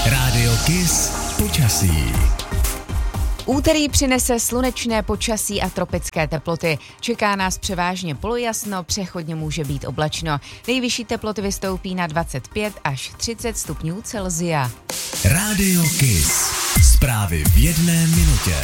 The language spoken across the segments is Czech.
Rádio Kiss počasí. Úterý přinese slunečné počasí a tropické teploty. Čeká nás převážně polojasno, přechodně může být oblačno. Nejvyšší teploty vystoupí na 25 až 30 stupňů Celsia. Rádio Kiss. Zprávy v 1 minutě.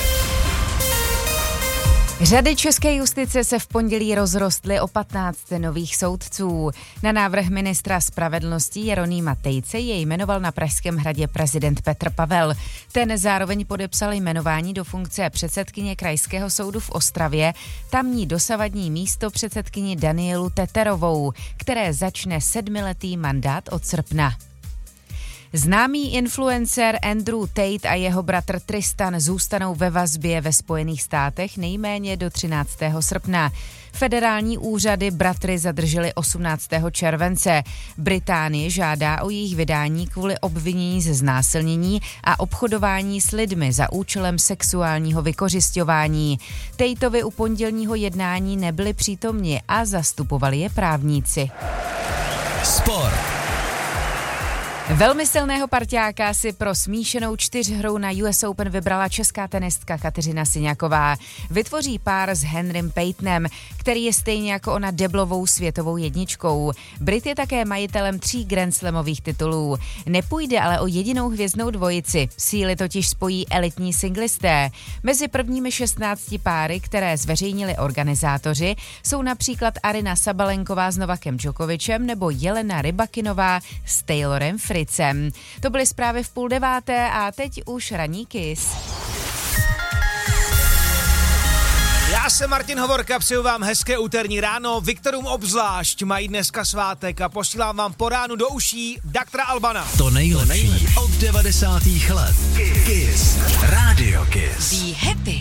Řady české justice se v pondělí rozrostly o 15 nových soudců. Na návrh ministra spravedlnosti Jeronýma Tejce jej jmenoval na Pražském hradě prezident Petr Pavel. Ten zároveň podepsal jmenování do funkce předsedkyně Krajského soudu v Ostravě, tamní dosavadní místo předsedkyni Danielu Teterovou, které začne 7letý mandát od srpna. Známý influencer Andrew Tate a jeho bratr Tristan zůstanou ve vazbě ve Spojených státech nejméně do 13. srpna. Federální úřady bratry zadržely 18. července. Británie žádá o jejich vydání kvůli obvinění ze znásilnění a obchodování s lidmi za účelem sexuálního vykořisťování. Tateovi u pondělního jednání nebyli přítomni a zastupovali je právníci. Sport. Velmi silného parťáka si pro smíšenou čtyřhru na US Open vybrala česká tenistka Kateřina Siňaková. Vytvoří pár s Henrym Paytonem, který je stejně jako ona deblovou světovou jedničkou. Brit je také majitelem 3 Grand Slamových titulů. Nepůjde ale o jedinou hvězdnou dvojici. Síly totiž spojí elitní singlisté. Mezi prvními 16 páry, které zveřejnili organizátoři, jsou například Aryna Sabalenková s Novakem Djokovicem nebo Jelena Rybakinová s Taylorem Fritzem. To byly zprávy v 8:30 a teď už ranní Kiss. Já jsem Martin Hovorka, přeju vám hezké úterní ráno, Viktorům obzvlášť mají dneska svátek a posílám vám po ránu do uší Dr. Albana. To nejlepší od 90. let. Kiss. Rádio Kiss. Be happy.